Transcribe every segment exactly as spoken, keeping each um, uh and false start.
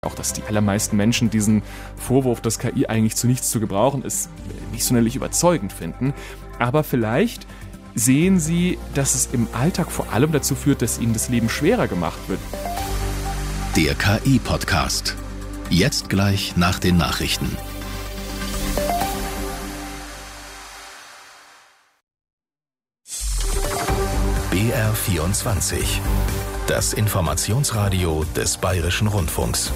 Auch, dass die allermeisten Menschen diesen Vorwurf, dass K I eigentlich zu nichts zu gebrauchen ist, nicht sonderlich überzeugend finden. Aber vielleicht sehen sie, dass es im Alltag vor allem dazu führt, dass ihnen das Leben schwerer gemacht wird. Der K I-Podcast. Jetzt gleich nach den Nachrichten. B R vierundzwanzig. Das Informationsradio des Bayerischen Rundfunks.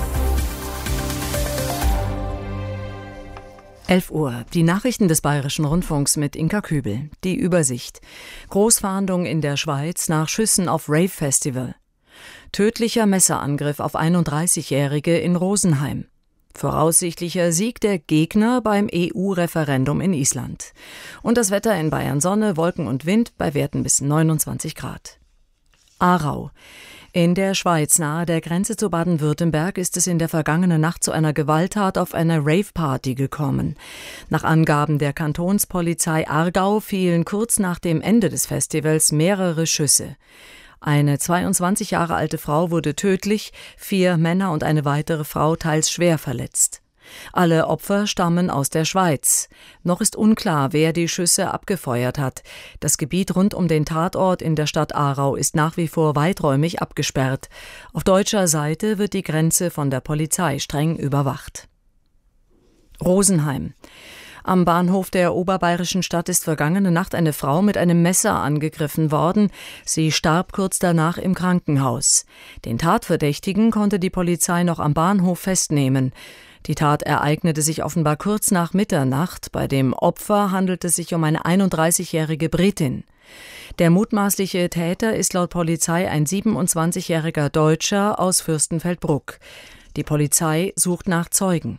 elf Uhr. Die Nachrichten des Bayerischen Rundfunks mit Inka Kübel. Die Übersicht. Großfahndung in der Schweiz nach Schüssen auf Rave-Festival. Tödlicher Messerangriff auf einunddreißigjährige in Rosenheim. Voraussichtlicher Sieg der Gegner beim E U-Referendum in Island. Und das Wetter in Bayern: Sonne, Wolken und Wind bei Werten bis neunundzwanzig Grad. Aarau. In der Schweiz nahe der Grenze zu Baden-Württemberg ist es in der vergangenen Nacht zu einer Gewalttat auf einer Rave-Party gekommen. Nach Angaben der Kantonspolizei Aargau fielen kurz nach dem Ende des Festivals mehrere Schüsse. Eine zweiundzwanzig Jahre alte Frau wurde tödlich, vier Männer und eine weitere Frau teils schwer verletzt. Alle Opfer stammen aus der Schweiz. Noch ist unklar, wer die Schüsse abgefeuert hat. Das Gebiet rund um den Tatort in der Stadt Aarau ist nach wie vor weiträumig abgesperrt. Auf deutscher Seite wird die Grenze von der Polizei streng überwacht. Rosenheim. Am Bahnhof der oberbayerischen Stadt ist vergangene Nacht eine Frau mit einem Messer angegriffen worden. Sie starb kurz danach im Krankenhaus. Den Tatverdächtigen konnte die Polizei noch am Bahnhof festnehmen. Die Tat ereignete sich offenbar kurz nach Mitternacht. Bei dem Opfer handelt es sich um eine einunddreißigjährige Britin. Der mutmaßliche Täter ist laut Polizei ein siebenundzwanzigjähriger Deutscher aus Fürstenfeldbruck. Die Polizei sucht nach Zeugen.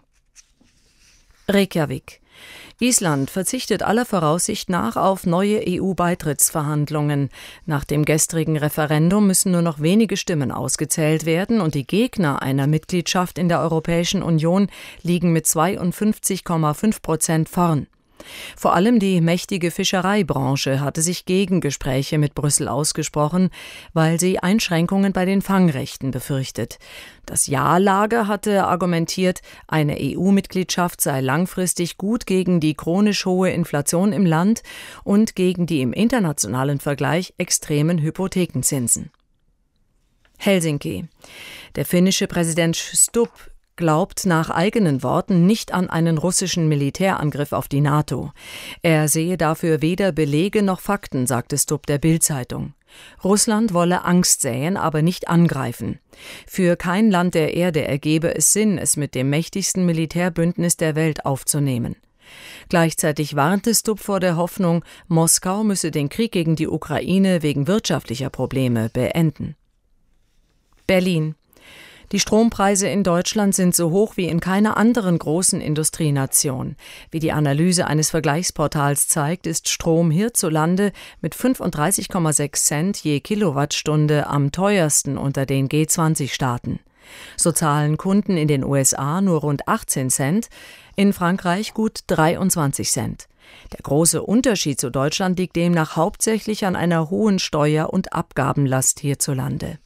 Reykjavik. Island verzichtet aller Voraussicht nach auf neue E U-Beitrittsverhandlungen. Nach dem gestrigen Referendum müssen nur noch wenige Stimmen ausgezählt werden und die Gegner einer Mitgliedschaft in der Europäischen Union liegen mit zweiundfünfzig Komma fünf Prozent vorn. Vor allem die mächtige Fischereibranche hatte sich gegen Gespräche mit Brüssel ausgesprochen, weil sie Einschränkungen bei den Fangrechten befürchtet. Das Ja-Lager hatte argumentiert, eine E U-Mitgliedschaft sei langfristig gut gegen die chronisch hohe Inflation im Land und gegen die im internationalen Vergleich extremen Hypothekenzinsen. Helsinki. Der finnische Präsident Stubb glaubt nach eigenen Worten nicht an einen russischen Militärangriff auf die NATO. Er sehe dafür weder Belege noch Fakten, sagte Stubb der Bild-Zeitung. Russland wolle Angst säen, aber nicht angreifen. Für kein Land der Erde ergebe es Sinn, es mit dem mächtigsten Militärbündnis der Welt aufzunehmen. Gleichzeitig warnte Stubb vor der Hoffnung, Moskau müsse den Krieg gegen die Ukraine wegen wirtschaftlicher Probleme beenden. Berlin. Die Strompreise in Deutschland sind so hoch wie in keiner anderen großen Industrienation. Wie die Analyse eines Vergleichsportals zeigt, ist Strom hierzulande mit fünfunddreißig Komma sechs Cent je Kilowattstunde am teuersten unter den G zwanzig Staaten. So zahlen Kunden in den U S A nur rund achtzehn Cent, in Frankreich gut dreiundzwanzig Cent. Der große Unterschied zu Deutschland liegt demnach hauptsächlich an einer hohen Steuer- und Abgabenlast hierzulande.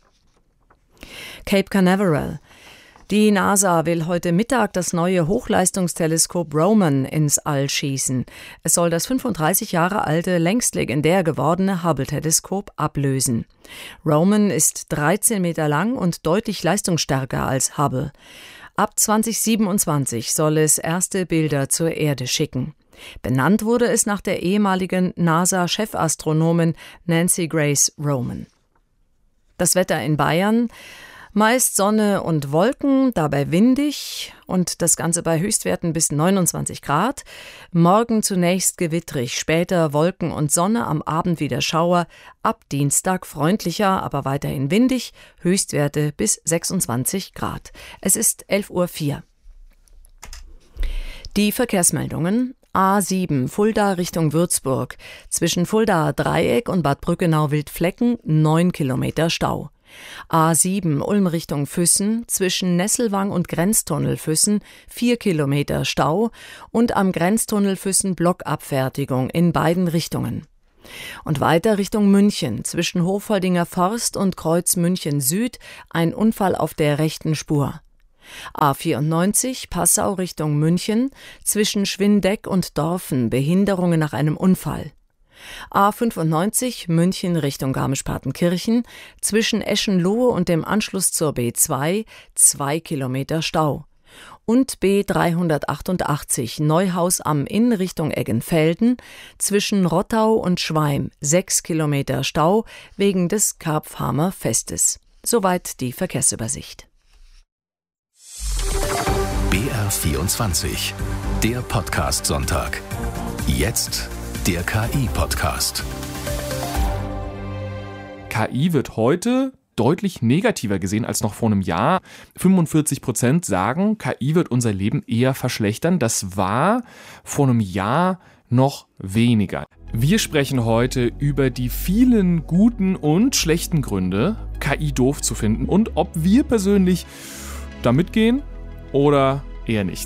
Cape Canaveral. Die NASA will heute Mittag das neue Hochleistungsteleskop Roman ins All schießen. Es soll das fünfunddreißig Jahre alte, längst legendär gewordene Hubble-Teleskop ablösen. Roman ist dreizehn Meter lang und deutlich leistungsstärker als Hubble. Ab zweitausendsiebenundzwanzig soll es erste Bilder zur Erde schicken. Benannt wurde es nach der ehemaligen NASA-Chefastronomin Nancy Grace Roman. Das Wetter in Bayern: meist Sonne und Wolken, dabei windig und das Ganze bei Höchstwerten bis neunundzwanzig Grad. Morgen zunächst gewittrig, später Wolken und Sonne, am Abend wieder Schauer. Ab Dienstag freundlicher, aber weiterhin windig, Höchstwerte bis sechsundzwanzig Grad. Es ist elf Uhr vier. Die Verkehrsmeldungen. A sieben, Fulda Richtung Würzburg. Zwischen Fuldaer Dreieck und Bad Brückenau-Wildflecken neun Kilometer Stau. A sieben, Ulm Richtung Füssen. Zwischen Nesselwang und Grenztunnel Füssen vier Kilometer Stau und am Grenztunnel Füssen Blockabfertigung in beiden Richtungen. Und weiter Richtung München. Zwischen Hofholdinger Forst und Kreuz München Süd ein Unfall auf der rechten Spur. A vierundneunzig Passau Richtung München, zwischen Schwindeck und Dorfen Behinderungen nach einem Unfall. A fünfundneunzig München Richtung Garmisch-Partenkirchen, zwischen Eschenlohe und dem Anschluss zur B zwei zwei Kilometer Stau. Und B dreihundertachtundachtzig Neuhaus am Inn Richtung Eggenfelden, zwischen Rottau und Schweim sechs Kilometer Stau wegen des Karpfhamer Festes. Soweit die Verkehrsübersicht. B R vierundzwanzig, der Podcast-Sonntag. Jetzt der K I-Podcast. K I wird heute deutlich negativer gesehen als noch vor einem Jahr. fünfundvierzig Prozent sagen, K I wird unser Leben eher verschlechtern. Das war vor einem Jahr noch weniger. Wir sprechen heute über die vielen guten und schlechten Gründe, K I doof zu finden und ob wir persönlich da mitgehen oder eher nicht.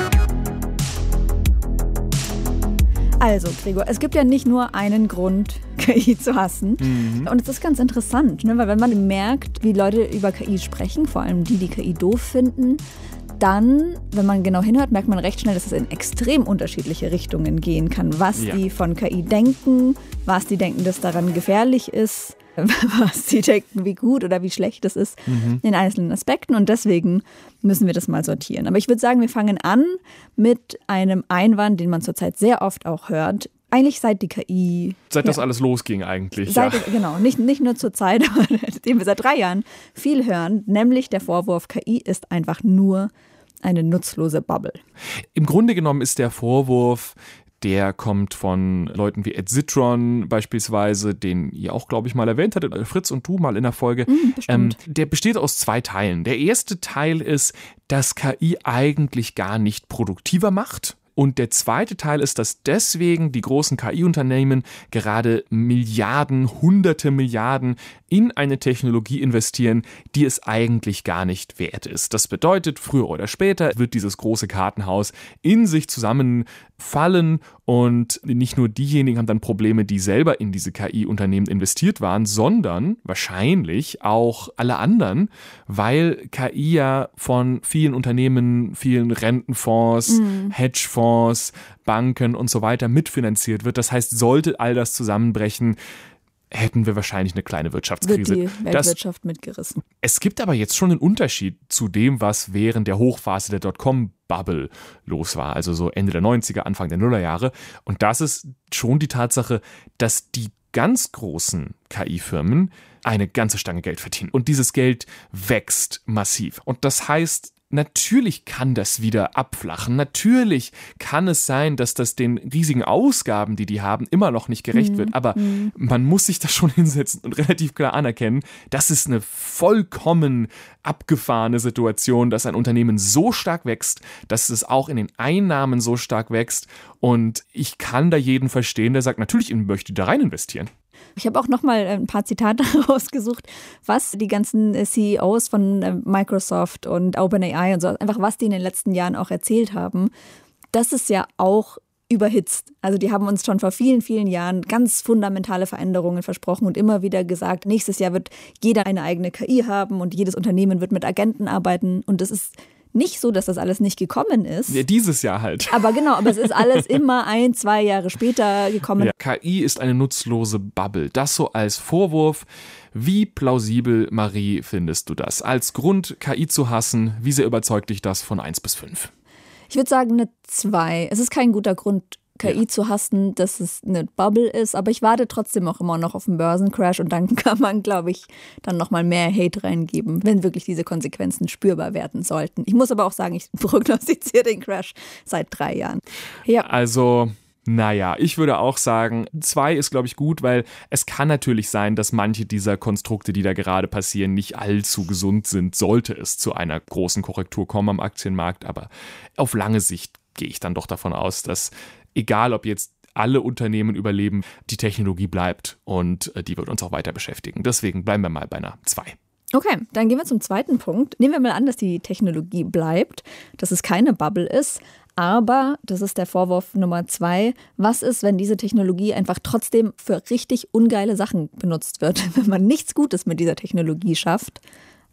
Also, Gregor, es gibt ja nicht nur einen Grund, K I zu hassen. Mhm. Und es ist ganz interessant, ne? Weil wenn man merkt, wie Leute über K I sprechen, vor allem die, die K I doof finden, dann, wenn man genau hinhört, merkt man recht schnell, dass es in extrem unterschiedliche Richtungen gehen kann. Was ja. die von K I denken, was die denken, dass daran gefährlich ist, was sie denken, wie gut oder wie schlecht es ist mhm. in einzelnen Aspekten. Und deswegen müssen wir das mal sortieren. Aber ich würde sagen, wir fangen an mit einem Einwand, den man zurzeit sehr oft auch hört. Eigentlich seit die K I... Seit ja, das alles losging eigentlich. Seit, ja. Genau, nicht, nicht nur zur Zeit, aber den wir seit drei Jahren viel hören. Nämlich der Vorwurf, K I ist einfach nur eine nutzlose Bubble. Im Grunde genommen ist der Vorwurf... Der kommt von Leuten wie Ed Zitron beispielsweise, den ihr auch, glaube ich, mal erwähnt hattet, Fritz und du mal in der Folge. Mm, ähm, der besteht aus zwei Teilen. Der erste Teil ist, dass K I eigentlich gar nicht produktiver macht. Und der zweite Teil ist, dass deswegen die großen K I-Unternehmen gerade Milliarden, hunderte Milliarden in eine Technologie investieren, die es eigentlich gar nicht wert ist. Das bedeutet, früher oder später wird dieses große Kartenhaus in sich zusammenfallen und nicht nur diejenigen haben dann Probleme, die selber in diese K I-Unternehmen investiert waren, sondern wahrscheinlich auch alle anderen, weil K I ja von vielen Unternehmen, vielen Rentenfonds, mhm. Hedgefonds, Banken und so weiter mitfinanziert wird. Das heißt, sollte all das zusammenbrechen, hätten wir wahrscheinlich eine kleine Wirtschaftskrise. Wird die Weltwirtschaft das, mitgerissen. Es gibt aber jetzt schon einen Unterschied zu dem, was während der Hochphase der Dotcom-Bubble los war, also so Ende der neunziger, Anfang der Nullerjahre. Und das ist schon die Tatsache, dass die ganz großen K I-Firmen eine ganze Stange Geld verdienen. Und dieses Geld wächst massiv. Und das heißt, natürlich kann das wieder abflachen. Natürlich kann es sein, dass das den riesigen Ausgaben, die die haben, immer noch nicht gerecht mhm. wird. Aber mhm. man muss sich da schon hinsetzen und relativ klar anerkennen, das ist eine vollkommen abgefahrene Situation, dass ein Unternehmen so stark wächst, dass es auch in den Einnahmen so stark wächst. Und ich kann da jeden verstehen, der sagt, natürlich möchte ich da rein investieren. Ich habe auch noch mal ein paar Zitate rausgesucht, was die ganzen C E Os von Microsoft und OpenAI und so, einfach was die in den letzten Jahren auch erzählt haben. Das ist ja auch überhitzt. Also die haben uns schon vor vielen, vielen Jahren ganz fundamentale Veränderungen versprochen und immer wieder gesagt, nächstes Jahr wird jeder eine eigene K I haben und jedes Unternehmen wird mit Agenten arbeiten. Und das ist nicht so, dass das alles nicht gekommen ist. Ja, dieses Jahr halt. Aber genau, aber es ist alles immer ein, zwei Jahre später gekommen. Ja, K I ist eine nutzlose Bubble. Das so als Vorwurf. Wie plausibel, Marie, findest du das? Als Grund, K I zu hassen, wie sehr überzeugt dich das von eins bis fünf? Ich würde sagen eine zwei. Es ist kein guter Grund, K I ja. zu hassen, dass es eine Bubble ist, aber ich warte trotzdem auch immer noch auf einen Börsencrash und dann kann man, glaube ich, dann nochmal mehr Hate reingeben, wenn wirklich diese Konsequenzen spürbar werden sollten. Ich muss aber auch sagen, ich prognostiziere den Crash seit drei Jahren. Ja. Also... Naja, ich würde auch sagen, zwei ist, glaube ich, gut, weil es kann natürlich sein, dass manche dieser Konstrukte, die da gerade passieren, nicht allzu gesund sind, sollte es zu einer großen Korrektur kommen am Aktienmarkt. Aber auf lange Sicht gehe ich dann doch davon aus, dass egal, ob jetzt alle Unternehmen überleben, die Technologie bleibt und die wird uns auch weiter beschäftigen. Deswegen bleiben wir mal bei einer zwei. Okay, dann gehen wir zum zweiten Punkt. Nehmen wir mal an, dass die Technologie bleibt, dass es keine Bubble ist. Aber, das ist der Vorwurf Nummer zwei, was ist, wenn diese Technologie einfach trotzdem für richtig ungeile Sachen benutzt wird? Wenn man nichts Gutes mit dieser Technologie schafft,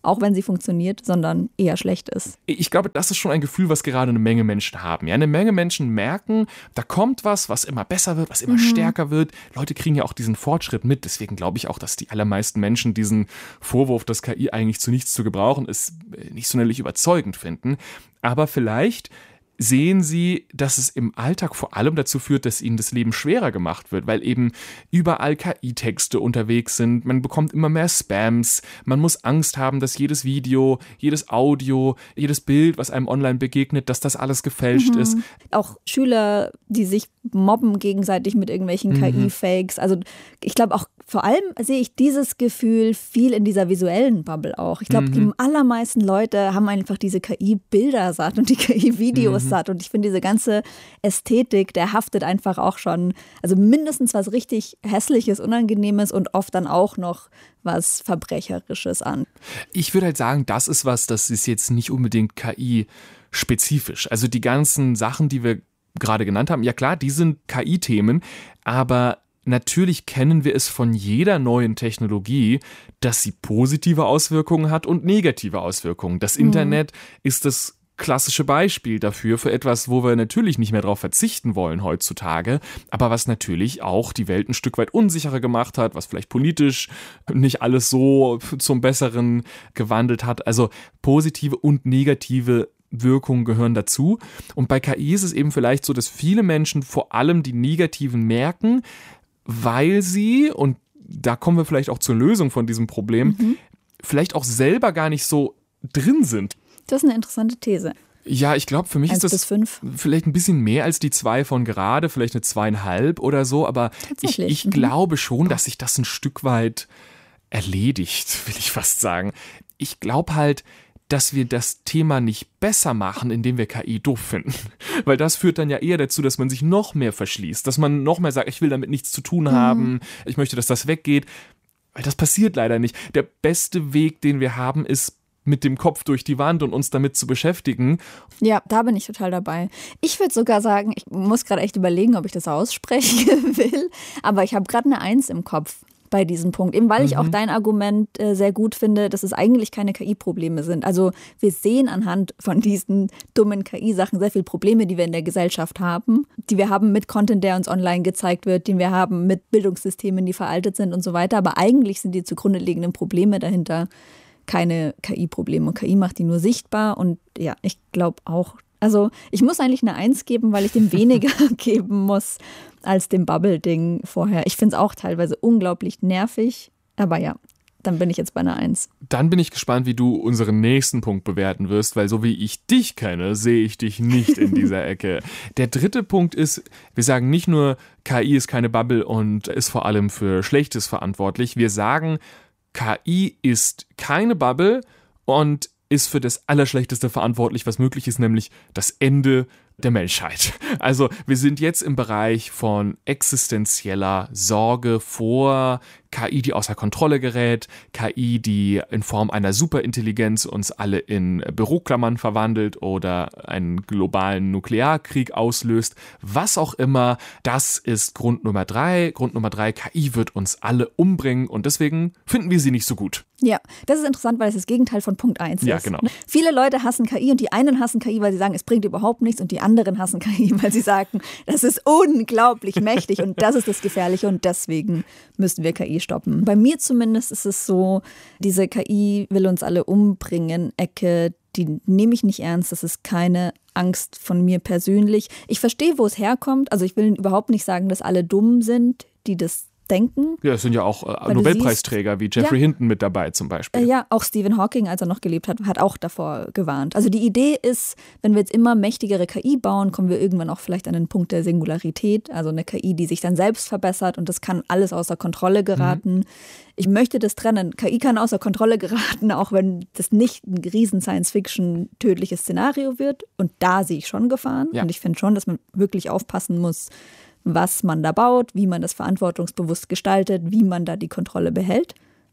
auch wenn sie funktioniert, sondern eher schlecht ist. Ich glaube, das ist schon ein Gefühl, was gerade eine Menge Menschen haben. Ja, eine Menge Menschen merken, da kommt was, was immer besser wird, was immer mhm. stärker wird. Leute kriegen ja auch diesen Fortschritt mit. Deswegen glaube ich auch, dass die allermeisten Menschen diesen Vorwurf, dass K I eigentlich zu nichts zu gebrauchen ist, nicht sonderlich überzeugend finden. Aber vielleicht sehen sie, dass es im Alltag vor allem dazu führt, dass ihnen das Leben schwerer gemacht wird, weil eben überall K I-Texte unterwegs sind, man bekommt immer mehr Spams, man muss Angst haben, dass jedes Video, jedes Audio, jedes Bild, was einem online begegnet, dass das alles gefälscht mhm. ist. Auch Schüler, die sich mobben gegenseitig mit irgendwelchen mhm. K I-Fakes, also ich glaube auch vor allem sehe ich dieses Gefühl viel in dieser visuellen Bubble auch. Ich glaube, mhm. die allermeisten Leute haben einfach diese K I-Bilder satt und die K I-Videos mhm. satt. Und ich finde, diese ganze Ästhetik, der haftet einfach auch schon, also mindestens was richtig Hässliches, Unangenehmes und oft dann auch noch was Verbrecherisches an. Ich würde halt sagen, das ist was, das ist jetzt nicht unbedingt K I-spezifisch. Also die ganzen Sachen, die wir gerade genannt haben, ja klar, die sind K I-Themen, aber natürlich kennen wir es von jeder neuen Technologie, dass sie positive Auswirkungen hat und negative Auswirkungen. Das mhm. Internet ist das klassische Beispiel dafür, für etwas, wo wir natürlich nicht mehr darauf verzichten wollen heutzutage, aber was natürlich auch die Welt ein Stück weit unsicherer gemacht hat, was vielleicht politisch nicht alles so zum Besseren gewandelt hat. Also positive und negative Wirkungen gehören dazu. Und bei K I ist es eben vielleicht so, dass viele Menschen vor allem die negativen merken, weil sie, und da kommen wir vielleicht auch zur Lösung von diesem Problem, mhm. vielleicht auch selber gar nicht so drin sind. Das ist eine interessante These. Ja, ich glaube, für mich Eins ist das bis fünf. Vielleicht ein bisschen mehr als die zwei von gerade, vielleicht eine zweieinhalb oder so, aber ich, ich mhm. glaube schon, dass sich das ein Stück weit erledigt, will ich fast sagen. Ich glaube halt, dass wir das Thema nicht besser machen, indem wir K I doof finden. Weil das führt dann ja eher dazu, dass man sich noch mehr verschließt, dass man noch mehr sagt, ich will damit nichts zu tun haben, mhm. ich möchte, dass das weggeht. Weil das passiert leider nicht. Der beste Weg, den wir haben, ist mit dem Kopf durch die Wand und uns damit zu beschäftigen. Ja, da bin ich total dabei. Ich würde sogar sagen, ich muss gerade echt überlegen, ob ich das aussprechen will, aber ich habe gerade eine Eins im Kopf bei diesem Punkt, eben weil mhm. ich auch dein Argument äh, sehr gut finde, dass es eigentlich keine K I-Probleme sind. Also wir sehen anhand von diesen dummen K I-Sachen sehr viele Probleme, die wir in der Gesellschaft haben, die wir haben mit Content, der uns online gezeigt wird, den wir haben mit Bildungssystemen, die veraltet sind und so weiter. Aber eigentlich sind die zugrunde liegenden Probleme dahinter keine K I-Probleme. K I macht die nur sichtbar und ja, ich glaube auch, also ich muss eigentlich eine Eins geben, weil ich dem weniger geben muss als dem Bubble-Ding vorher. Ich finde es auch teilweise unglaublich nervig, aber ja, dann bin ich jetzt bei einer Eins. Dann bin ich gespannt, wie du unseren nächsten Punkt bewerten wirst, weil so wie ich dich kenne, sehe ich dich nicht in dieser Ecke. Der dritte Punkt ist, wir sagen nicht nur, K I ist keine Bubble und ist vor allem für Schlechtes verantwortlich. Wir sagen, K I ist keine Bubble und ist für das Allerschlechteste verantwortlich, was möglich ist, nämlich das Ende der Menschheit. Also wir sind jetzt im Bereich von existenzieller Sorge vor K I, die außer Kontrolle gerät, K I, die in Form einer Superintelligenz uns alle in Büroklammern verwandelt oder einen globalen Nuklearkrieg auslöst. Was auch immer, das ist Grund Nummer drei. Grund Nummer drei, K I wird uns alle umbringen und deswegen finden wir sie nicht so gut. Ja, das ist interessant, weil es das Gegenteil von Punkt eins ist. Ja, genau. Viele Leute hassen K I und die einen hassen K I, weil sie sagen, es bringt überhaupt nichts und die anderen hassen K I, weil sie sagen, das ist unglaublich mächtig und das ist das Gefährliche und deswegen müssen wir K I stoppen. Bei mir zumindest ist es so, diese K I will uns alle umbringen, Ecke, die nehme ich nicht ernst, das ist keine Angst von mir persönlich. Ich verstehe, wo es herkommt, also ich will überhaupt nicht sagen, dass alle dumm sind, die das denken. Ja, es sind ja auch äh, Nobelpreisträger siehst, wie Jeffrey ja, Hinton mit dabei zum Beispiel. Äh, ja, auch Stephen Hawking, als er noch gelebt hat, hat auch davor gewarnt. Also die Idee ist, wenn wir jetzt immer mächtigere K I bauen, kommen wir irgendwann auch vielleicht an den Punkt der Singularität, also eine K I, die sich dann selbst verbessert und das kann alles außer Kontrolle geraten. Mhm. Ich möchte das trennen. K I kann außer Kontrolle geraten, auch wenn das nicht ein riesen Science-Fiction-tödliches Szenario wird und da sehe ich schon Gefahren ja. und ich finde schon, dass man wirklich aufpassen muss, was man da baut, wie man das verantwortungsbewusst gestaltet, wie man da die Kontrolle behält.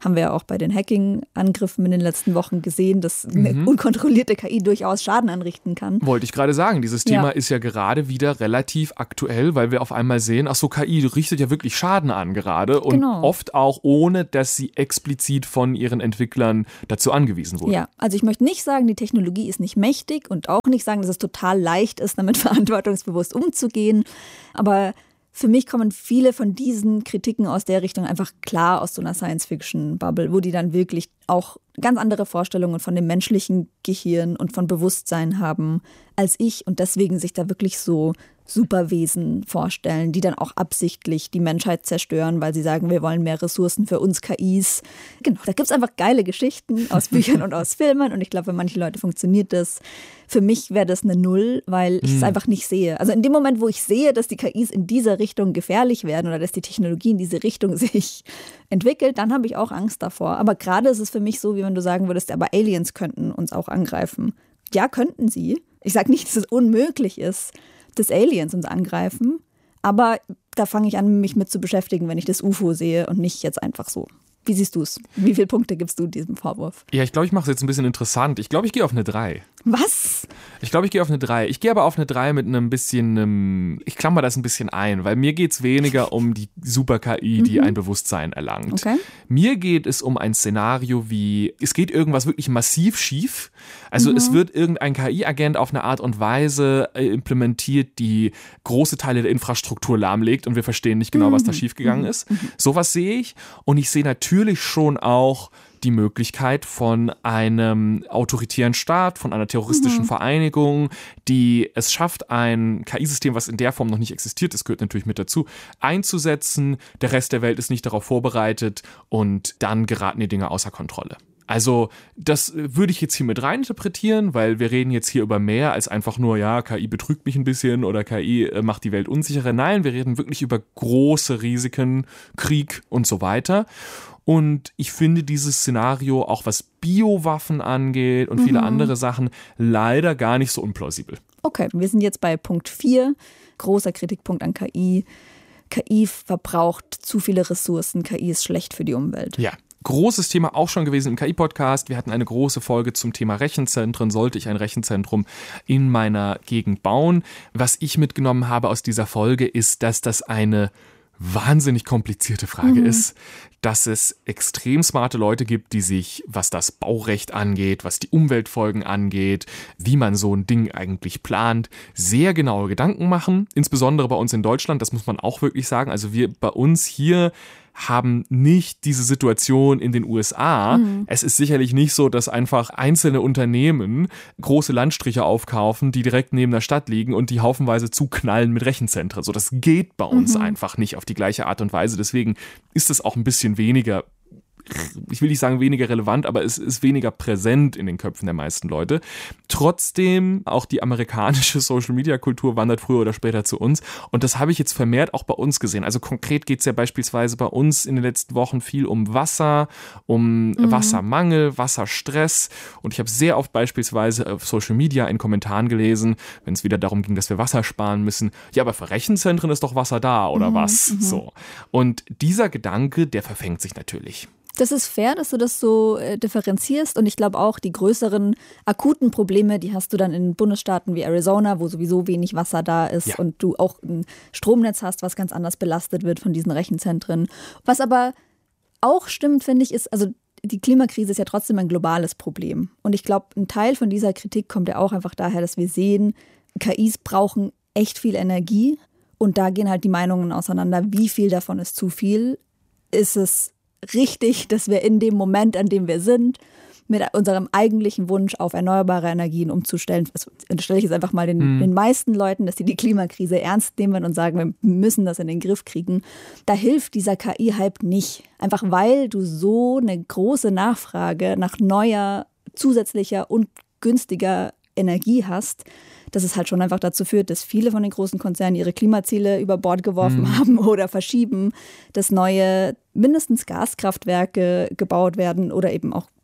Haben wir ja auch bei den Hacking-Angriffen in den letzten Wochen gesehen, dass eine mhm. unkontrollierte K I durchaus Schaden anrichten kann. Wollte ich gerade sagen, dieses Thema ja. ist ja gerade wieder relativ aktuell, weil wir auf einmal sehen, ach so, K I richtet ja wirklich Schaden an gerade und genau. oft auch ohne, dass sie explizit von ihren Entwicklern dazu angewiesen wurde. Ja, also ich möchte nicht sagen, die Technologie ist nicht mächtig und auch nicht sagen, dass es total leicht ist, damit verantwortungsbewusst umzugehen, aber für mich kommen viele von diesen Kritiken aus der Richtung einfach klar aus so einer Science-Fiction-Bubble, wo die dann wirklich auch ganz andere Vorstellungen von dem menschlichen Gehirn und von Bewusstsein haben als ich und deswegen sich da wirklich so Superwesen vorstellen, die dann auch absichtlich die Menschheit zerstören, weil sie sagen, wir wollen mehr Ressourcen für uns K Is. Genau, da gibt es einfach geile Geschichten aus Büchern und aus Filmen und ich glaube, für manche Leute funktioniert das. Für mich wäre das eine Null, weil ich es mhm. einfach nicht sehe. Also in dem Moment, wo ich sehe, dass die K Is in dieser Richtung gefährlich werden oder dass die Technologie in diese Richtung sich entwickelt, dann habe ich auch Angst davor. Aber gerade ist es für mich so, wie wenn du sagen würdest, aber Aliens könnten uns auch angreifen. Ja, könnten sie. Ich sage nicht, dass es unmöglich ist, dass Aliens uns angreifen, aber da fange ich an, mich mit zu beschäftigen, wenn ich das U F O sehe und nicht jetzt einfach so. Wie siehst du es? Wie viele Punkte gibst du diesem Vorwurf? Ja, ich glaube, ich mache es jetzt ein bisschen interessant. Ich glaube, ich gehe auf eine drei. Was? Ich glaube, ich gehe auf eine drei. Ich gehe aber auf eine drei mit einem bisschen, ähm, ich klammer das ein bisschen ein, weil mir geht es weniger um die Super-K I, die mhm. ein Bewusstsein erlangt. Okay. Mir geht es um ein Szenario wie, es geht irgendwas wirklich massiv schief. Also mhm. es wird irgendein K I-Agent auf eine Art und Weise implementiert, die große Teile der Infrastruktur lahmlegt und wir verstehen nicht genau, mhm. was da schiefgegangen mhm. ist. Mhm. Sowas sehe ich und ich sehe natürlich schon auch die Möglichkeit von einem autoritären Staat, von einer terroristischen mhm. Vereinigung, die es schafft, ein K I-System, was in der Form noch nicht existiert, das gehört natürlich mit dazu, einzusetzen. Der Rest der Welt ist nicht darauf vorbereitet und dann geraten die Dinge außer Kontrolle. Also das würde ich jetzt hier mit rein interpretieren, weil wir reden jetzt hier über mehr als einfach nur, ja, K I betrügt mich ein bisschen oder K I macht die Welt unsicherer. Nein, wir reden wirklich über große Risiken, Krieg und so weiter. Und ich finde dieses Szenario, auch was Biowaffen angeht und mhm. viele andere Sachen, leider gar nicht so unplausibel. Okay, wir sind jetzt bei Punkt vier, großer Kritikpunkt an K I. K I verbraucht zu viele Ressourcen, K I ist schlecht für die Umwelt. Ja. Großes Thema auch schon gewesen im K I-Podcast. Wir hatten eine große Folge zum Thema Rechenzentren. Sollte ich ein Rechenzentrum in meiner Gegend bauen? Was ich mitgenommen habe aus dieser Folge ist, dass das eine wahnsinnig komplizierte Frage mhm. ist, dass es extrem smarte Leute gibt, die sich, was das Baurecht angeht, was die Umweltfolgen angeht, wie man so ein Ding eigentlich plant, sehr genaue Gedanken machen. Insbesondere bei uns in Deutschland, das muss man auch wirklich sagen. Also wir bei uns hier haben nicht diese Situation in den U S A. Mhm. Es ist sicherlich nicht so, dass einfach einzelne Unternehmen große Landstriche aufkaufen, die direkt neben der Stadt liegen und die haufenweise zuknallen mit Rechenzentren. So, das geht bei uns mhm. einfach nicht auf die gleiche Art und Weise. Deswegen ist es auch ein bisschen weniger, ich will nicht sagen weniger relevant, aber es ist weniger präsent in den Köpfen der meisten Leute. Trotzdem, auch die amerikanische Social-Media-Kultur wandert früher oder später zu uns und das habe ich jetzt vermehrt auch bei uns gesehen. Also konkret geht es ja beispielsweise bei uns in den letzten Wochen viel um Wasser, um mhm. Wassermangel, Wasserstress und ich habe sehr oft beispielsweise auf Social Media in Kommentaren gelesen, wenn es wieder darum ging, dass wir Wasser sparen müssen, ja, aber für Rechenzentren ist doch Wasser da oder mhm. was? Mhm. So. Und dieser Gedanke, der verfängt sich natürlich. Das ist fair, dass du das so äh, differenzierst und ich glaube auch, die größeren akuten Probleme, die hast du dann in Bundesstaaten wie Arizona, wo sowieso wenig Wasser da ist ja. und du auch ein Stromnetz hast, was ganz anders belastet wird von diesen Rechenzentren. Was aber auch stimmt, finde ich, ist, also die Klimakrise ist ja trotzdem ein globales Problem und ich glaube, ein Teil von dieser Kritik kommt ja auch einfach daher, dass wir sehen, K Is brauchen echt viel Energie und da gehen halt die Meinungen auseinander, wie viel davon ist zu viel, ist es richtig, dass wir in dem Moment, an dem wir sind, mit unserem eigentlichen Wunsch auf erneuerbare Energien umzustellen, das unterstelle ich jetzt einfach mal den, mhm. den meisten Leuten, dass sie die Klimakrise ernst nehmen und sagen, wir müssen das in den Griff kriegen. Da hilft dieser K I-Hype nicht. Einfach weil du so eine große Nachfrage nach neuer, zusätzlicher und günstiger Energie hast, dass es halt schon einfach dazu führt, dass viele von den großen Konzernen ihre Klimaziele über Bord geworfen mhm. haben oder verschieben, dass neue mindestens Gaskraftwerke gebaut werden oder eben auch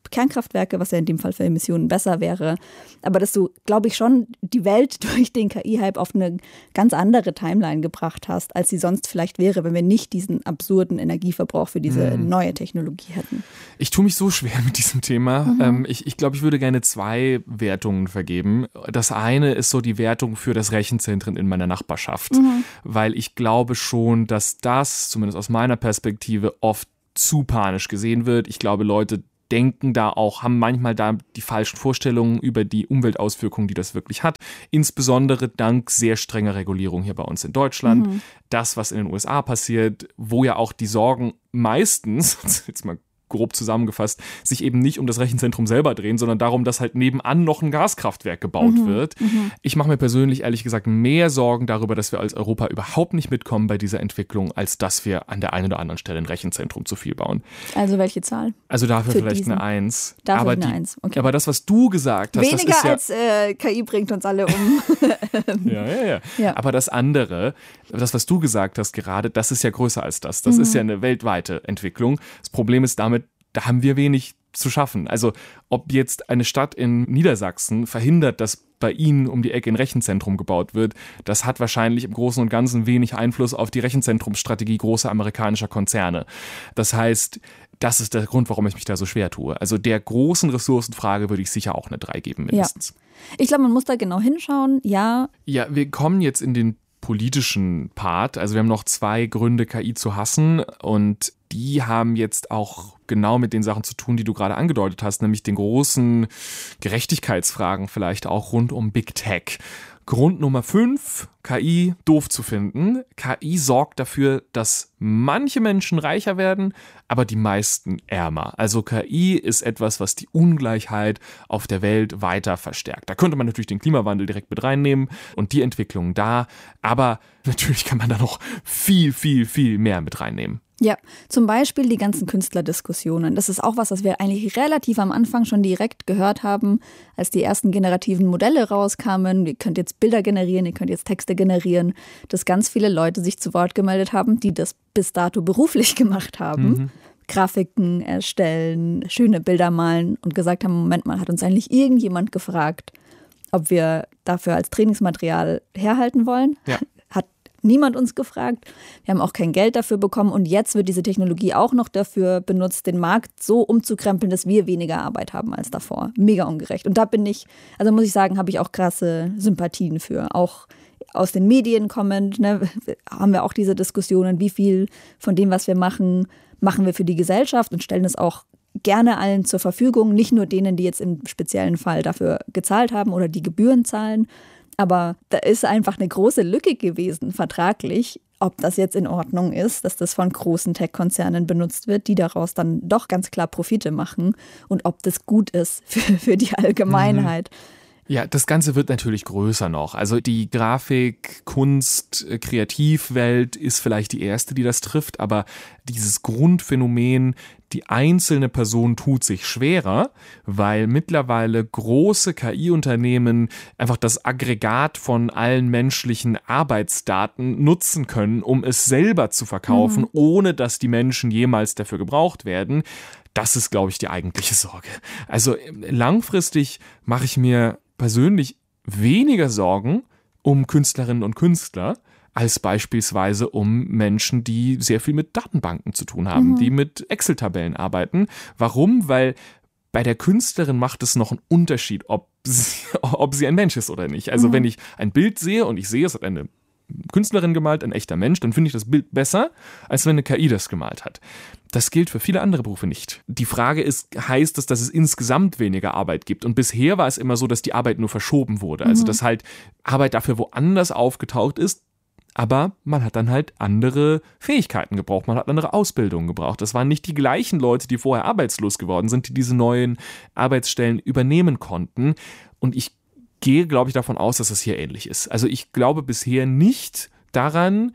Kernkraftwerke, was ja in dem Fall für Emissionen besser wäre. Aber dass du, glaube ich, schon die Welt durch den K I-Hype auf eine ganz andere Timeline gebracht hast, als sie sonst vielleicht wäre, wenn wir nicht diesen absurden Energieverbrauch für diese hm. neue Technologie hätten. Ich tue mich so schwer mit diesem Thema. Mhm. Ähm, ich ich glaube, ich würde gerne zwei Wertungen vergeben. Das eine ist so die Wertung für das Rechenzentren in meiner Nachbarschaft, mhm. weil ich glaube schon, dass das, zumindest aus meiner Perspektive, oft zu panisch gesehen wird. Ich glaube, Leute denken da auch, haben manchmal da die falschen Vorstellungen über die Umweltauswirkungen, die das wirklich hat. Insbesondere dank sehr strenger Regulierung hier bei uns in Deutschland. Mhm. Das, was in den U S A passiert, wo ja auch die Sorgen meistens, jetzt mal grob zusammengefasst, sich eben nicht um das Rechenzentrum selber drehen, sondern darum, dass halt nebenan noch ein Gaskraftwerk gebaut mhm, wird. Mhm. Ich mache mir persönlich ehrlich gesagt mehr Sorgen darüber, dass wir als Europa überhaupt nicht mitkommen bei dieser Entwicklung, als dass wir an der einen oder anderen Stelle ein Rechenzentrum zu viel bauen. Also welche Zahl? Also dafür Für vielleicht diesen. eine Eins. Dafür aber, eine die, Eins. Okay. aber das, was du gesagt hast, weniger das ist ja, als äh, K I bringt uns alle um. ja, ja, ja, ja. Aber das andere, das, was du gesagt hast gerade, das ist ja größer als das. Das Mhm. ist ja eine weltweite Entwicklung. Das Problem ist damit, da haben wir wenig zu schaffen. Also ob jetzt eine Stadt in Niedersachsen verhindert, dass bei ihnen um die Ecke ein Rechenzentrum gebaut wird, das hat wahrscheinlich im Großen und Ganzen wenig Einfluss auf die Rechenzentrumsstrategie großer amerikanischer Konzerne. Das heißt, das ist der Grund, warum ich mich da so schwer tue. Also der großen Ressourcenfrage würde ich sicher auch eine drei geben mindestens. Ja. Ich glaube, man muss da genau hinschauen, ja. Ja, wir kommen jetzt in den politischen Part. Also wir haben noch zwei Gründe, K I zu hassen, und die haben jetzt auch genau mit den Sachen zu tun, die du gerade angedeutet hast, nämlich den großen Gerechtigkeitsfragen vielleicht auch rund um Big Tech. Grund Nummer fünf, K I doof zu finden. K I sorgt dafür, dass manche Menschen reicher werden, aber die meisten ärmer. Also K I ist etwas, was die Ungleichheit auf der Welt weiter verstärkt. Da könnte man natürlich den Klimawandel direkt mit reinnehmen und die Entwicklung da, aber natürlich kann man da noch viel, viel, viel mehr mit reinnehmen. Ja, zum Beispiel die ganzen Künstlerdiskussionen. Das ist auch was, was wir eigentlich relativ am Anfang schon direkt gehört haben, als die ersten generativen Modelle rauskamen. Ihr könnt jetzt Bilder generieren, ihr könnt jetzt Texte generieren, dass ganz viele Leute sich zu Wort gemeldet haben, die das bis dato beruflich gemacht haben. Mhm. Grafiken erstellen, schöne Bilder malen und gesagt haben, Moment mal, hat uns eigentlich irgendjemand gefragt, ob wir dafür als Trainingsmaterial herhalten wollen? Ja. Hat niemand uns gefragt. Wir haben auch kein Geld dafür bekommen und jetzt wird diese Technologie auch noch dafür benutzt, den Markt so umzukrempeln, dass wir weniger Arbeit haben als davor. Mega ungerecht. Und da bin ich, also muss ich sagen, habe ich auch krasse Sympathien für. Auch aus den Medien kommend, ne, haben wir auch diese Diskussionen, wie viel von dem, was wir machen, machen wir für die Gesellschaft und stellen es auch gerne allen zur Verfügung, nicht nur denen, die jetzt im speziellen Fall dafür gezahlt haben oder die Gebühren zahlen. Aber da ist einfach eine große Lücke gewesen, vertraglich, ob das jetzt in Ordnung ist, dass das von großen Tech-Konzernen benutzt wird, die daraus dann doch ganz klar Profite machen und ob das gut ist für, für die Allgemeinheit. Mhm. Ja, das Ganze wird natürlich größer noch. Also die Grafik, Kunst, Kreativwelt ist vielleicht die erste, die das trifft, aber dieses Grundphänomen, die einzelne Person tut sich schwerer, weil mittlerweile große K I-Unternehmen einfach das Aggregat von allen menschlichen Arbeitsdaten nutzen können, um es selber zu verkaufen, mhm. ohne dass die Menschen jemals dafür gebraucht werden. Das ist, glaube ich, die eigentliche Sorge. Also langfristig mache ich mir persönlich weniger Sorgen um Künstlerinnen und Künstler als beispielsweise um Menschen, die sehr viel mit Datenbanken zu tun haben, mhm. die mit Excel-Tabellen arbeiten. Warum? Weil bei der Künstlerin macht es noch einen Unterschied, ob sie, ob sie ein Mensch ist oder nicht. Also mhm. wenn ich ein Bild sehe und ich sehe, es hat eine Künstlerin gemalt, ein echter Mensch, dann finde ich das Bild besser, als wenn eine K I das gemalt hat. Das gilt für viele andere Berufe nicht. Die Frage ist, heißt es, dass es insgesamt weniger Arbeit gibt? Und bisher war es immer so, dass die Arbeit nur verschoben wurde. Also dass halt Arbeit dafür woanders aufgetaucht ist, aber man hat dann halt andere Fähigkeiten gebraucht, man hat andere Ausbildungen gebraucht. Das waren nicht die gleichen Leute, die vorher arbeitslos geworden sind, die diese neuen Arbeitsstellen übernehmen konnten. Und ich gehe, glaube ich, davon aus, dass es hier ähnlich ist. Also ich glaube bisher nicht daran,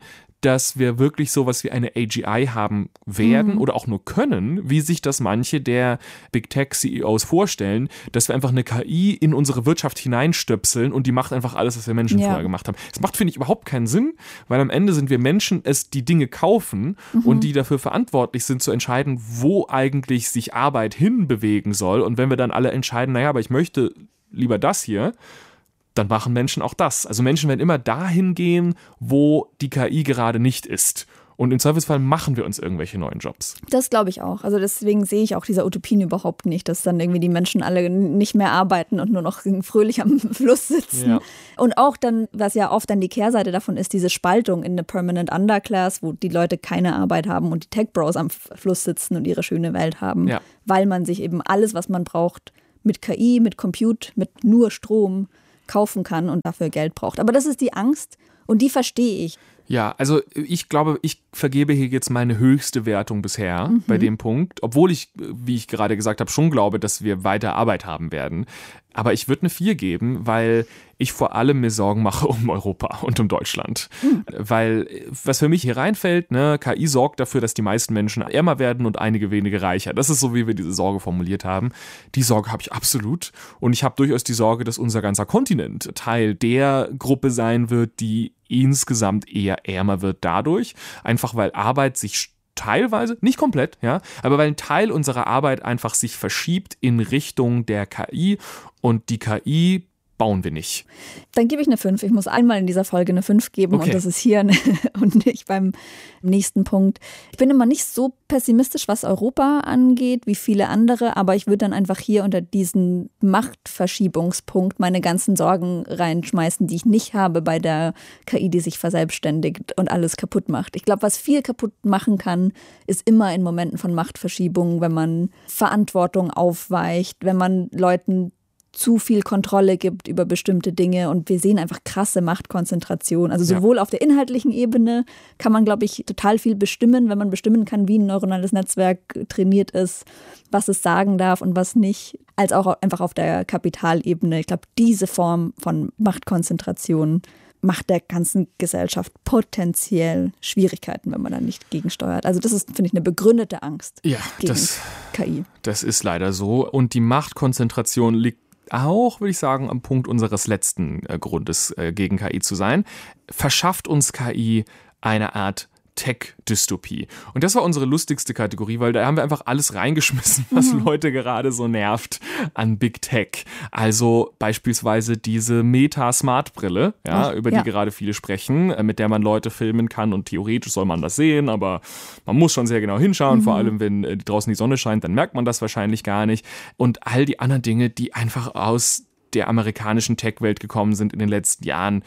dass wir wirklich sowas wie eine A G I haben werden Mhm. oder auch nur können, wie sich das manche der Big Tech C E Os vorstellen, dass wir einfach eine K I in unsere Wirtschaft hineinstöpseln und die macht einfach alles, was wir Menschen Ja. vorher gemacht haben. Das macht, finde ich, überhaupt keinen Sinn, weil am Ende sind wir Menschen, es die Dinge kaufen Mhm. und die dafür verantwortlich sind, zu entscheiden, wo eigentlich sich Arbeit hinbewegen soll. Und wenn wir dann alle entscheiden, naja, aber ich möchte lieber das hier, dann machen Menschen auch das. Also Menschen werden immer dahin gehen, wo die K I gerade nicht ist. Und im Zweifelsfall machen wir uns irgendwelche neuen Jobs. Das glaube ich auch. Also deswegen sehe ich auch diese Utopien überhaupt nicht, dass dann irgendwie die Menschen alle nicht mehr arbeiten und nur noch fröhlich am Fluss sitzen. Ja. Und auch dann, was ja oft dann die Kehrseite davon ist, diese Spaltung in eine Permanent Underclass, wo die Leute keine Arbeit haben und die Tech-Bros am Fluss sitzen und ihre schöne Welt haben, Ja. weil man sich eben alles, was man braucht, mit K I, mit Compute, mit nur Strom kaufen kann und dafür Geld braucht. Aber das ist die Angst und die verstehe ich. Ja, also ich glaube, ich vergebe hier jetzt meine höchste Wertung bisher mhm. bei dem Punkt, obwohl ich, wie ich gerade gesagt habe, schon glaube, dass wir weiter Arbeit haben werden. Aber ich würde eine vier geben, weil ich vor allem mir Sorgen mache um Europa und um Deutschland. Mhm. Weil, was für mich hier reinfällt, ne, K I sorgt dafür, dass die meisten Menschen ärmer werden und einige wenige reicher. Das ist so, wie wir diese Sorge formuliert haben. Die Sorge habe ich absolut. Und ich habe durchaus die Sorge, dass unser ganzer Kontinent Teil der Gruppe sein wird, die insgesamt eher ärmer wird dadurch. Einfach weil Arbeit sich teilweise, nicht komplett, ja, aber weil ein Teil unserer Arbeit einfach sich verschiebt in Richtung der K I und die K I bauen wir nicht. Dann gebe ich eine fünf. Ich muss einmal in dieser Folge eine fünf geben Okay. und das ist hier und nicht beim nächsten Punkt. Ich bin immer nicht so pessimistisch, was Europa angeht, wie viele andere, aber ich würde dann einfach hier unter diesen Machtverschiebungspunkt meine ganzen Sorgen reinschmeißen, die ich nicht habe bei der K I, die sich verselbstständigt und alles kaputt macht. Ich glaube, was viel kaputt machen kann, ist immer in Momenten von Machtverschiebung, wenn man Verantwortung aufweicht, wenn man Leuten zu viel Kontrolle gibt über bestimmte Dinge und wir sehen einfach krasse Machtkonzentration. Also sowohl ja. auf der inhaltlichen Ebene kann man, glaube ich, total viel bestimmen, wenn man bestimmen kann, wie ein neuronales Netzwerk trainiert ist, was es sagen darf und was nicht, als auch einfach auf der Kapitalebene. Ich glaube, diese Form von Machtkonzentration macht der ganzen Gesellschaft potenziell Schwierigkeiten, wenn man da nicht gegensteuert. Also das ist, finde ich, eine begründete Angst ja, gegen das, K I. Das ist leider so. Und die Machtkonzentration liegt auch, würde ich sagen, am Punkt unseres letzten äh, Grundes, äh, gegen K I zu sein. Verschafft uns K I eine Art Tech-Dystopie. Und das war unsere lustigste Kategorie, weil da haben wir einfach alles reingeschmissen, was mhm. Leute gerade so nervt an Big Tech. Also beispielsweise diese Meta-Smart-Brille, ja, Ach, über ja. die gerade viele sprechen, mit der man Leute filmen kann und theoretisch soll man das sehen, aber man muss schon sehr genau hinschauen, mhm. vor allem wenn äh, draußen die Sonne scheint, dann merkt man das wahrscheinlich gar nicht. Und all die anderen Dinge, die einfach aus der amerikanischen Tech-Welt gekommen sind in den letzten Jahren,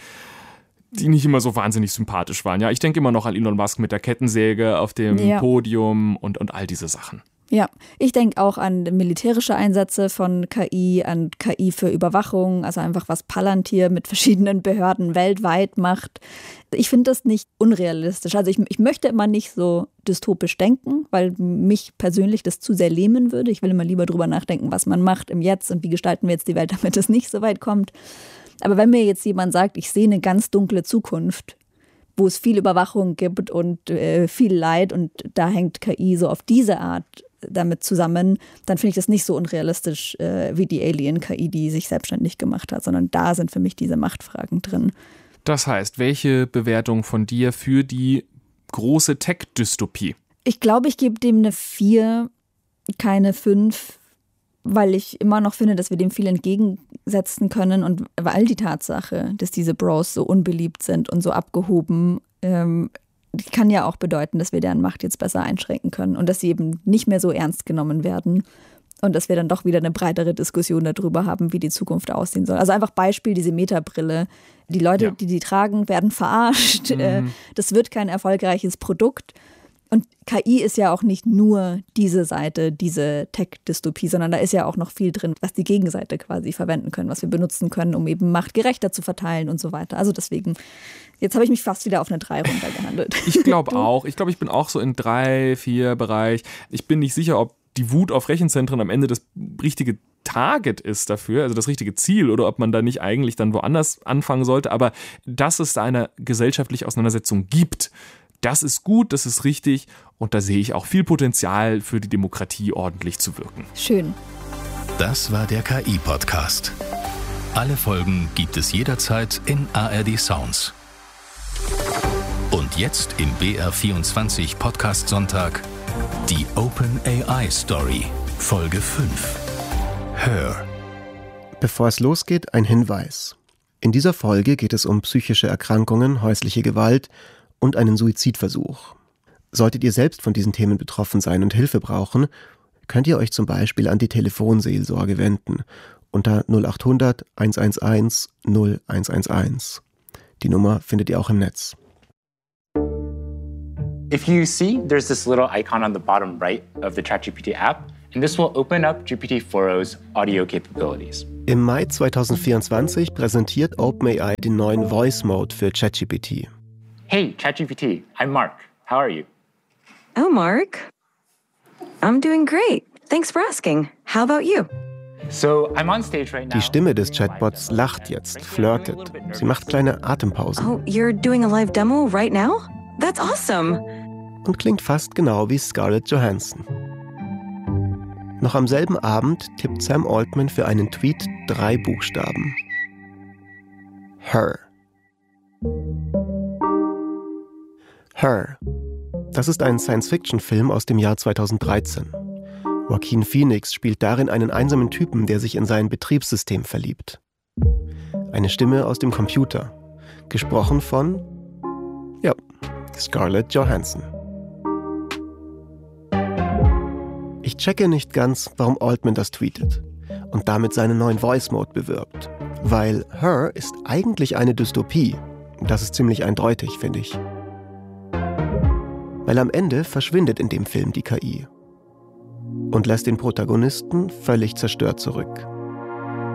die nicht immer so wahnsinnig sympathisch waren. Ja, ich denke immer noch an Elon Musk mit der Kettensäge auf dem ja. Podium und, und all diese Sachen. Ja, ich denke auch an militärische Einsätze von K I, an K I für Überwachung, also einfach was Palantir mit verschiedenen Behörden weltweit macht. Ich finde das nicht unrealistisch. Also ich, ich möchte immer nicht so dystopisch denken, weil mich persönlich das zu sehr lähmen würde. Ich will immer lieber drüber nachdenken, was man macht im Jetzt und wie gestalten wir jetzt die Welt, damit es nicht so weit kommt. Aber wenn mir jetzt jemand sagt, ich sehe eine ganz dunkle Zukunft, wo es viel Überwachung gibt und äh, viel Leid und da hängt K I so auf diese Art damit zusammen, dann finde ich das nicht so unrealistisch äh, wie die Alien-K I, die sich selbstständig gemacht hat, sondern da sind für mich diese Machtfragen drin. Das heißt, welche Bewertung von dir für die große Tech-Dystopie? Ich glaube, ich gebe dem eine vier, keine fünf, weil ich immer noch finde, dass wir dem viel entgegensetzen können und weil die Tatsache, dass diese Bros so unbeliebt sind und so abgehoben, ähm, die kann ja auch bedeuten, dass wir deren Macht jetzt besser einschränken können und dass sie eben nicht mehr so ernst genommen werden und dass wir dann doch wieder eine breitere Diskussion darüber haben, wie die Zukunft aussehen soll. Also einfach Beispiel, diese Meta-Brille. Die Leute, ja. die die tragen, werden verarscht. Mhm. Das wird kein erfolgreiches Produkt. Und K I ist ja auch nicht nur diese Seite, diese Tech-Dystopie, sondern da ist ja auch noch viel drin, was die Gegenseite quasi verwenden können, was wir benutzen können, um eben Macht gerechter zu verteilen und so weiter. Also deswegen, jetzt habe ich mich fast wieder auf eine drei runtergehandelt. Ich glaube auch. Ich glaube, ich bin auch so in drei, vier Bereich. Ich bin nicht sicher, ob die Wut auf Rechenzentren am Ende das richtige Target ist dafür, also das richtige Ziel, oder ob man da nicht eigentlich dann woanders anfangen sollte. Aber dass es da eine gesellschaftliche Auseinandersetzung gibt, Das ist gut, das ist richtig und da sehe ich auch viel Potenzial für die Demokratie ordentlich zu wirken. Schön. Das war der K I-Podcast. Alle Folgen gibt es jederzeit in A R D Sounds. Und jetzt im B R vierundzwanzig Podcast Sonntag die OpenAI Story, Folge fünf. Her. Bevor es losgeht, ein Hinweis. In dieser Folge geht es um psychische Erkrankungen, häusliche Gewalt und einen Suizidversuch. Solltet ihr selbst von diesen Themen betroffen sein und Hilfe brauchen, könnt ihr euch zum Beispiel an die Telefonseelsorge wenden unter null acht hundert eins eins eins null eins eins eins. Die Nummer findet ihr auch im Netz. If you see, there's this little icon on the bottom right of the ChatGPT app, and this will open up G P T four o's audio capabilities. Im Mai zweitausendvierundzwanzig präsentiert OpenAI den neuen Voice Mode für ChatGPT. Hey, ChatGPT, I'm Mark. How are you? Oh, Mark. I'm doing great. Thanks for asking. How about you? So, I'm on stage right now. Die Stimme des Chatbots lacht jetzt, flirtet. Sie macht kleine Atempausen. Oh, you're doing a live demo right now? That's awesome. Und klingt fast genau wie Scarlett Johansson. Noch am selben Abend tippt Sam Altman für einen Tweet drei Buchstaben. Her. Her. Das ist ein Science-Fiction-Film aus dem Jahr zweitausenddreizehn. Joaquin Phoenix spielt darin einen einsamen Typen, der sich in sein Betriebssystem verliebt. Eine Stimme aus dem Computer. Gesprochen von, ja, Scarlett Johansson. Ich checke nicht ganz, warum Altman das tweetet und damit seinen neuen Voice Mode bewirbt. Weil Her ist eigentlich eine Dystopie. Das ist ziemlich eindeutig, finde ich. Weil am Ende verschwindet in dem Film die K I und lässt den Protagonisten völlig zerstört zurück.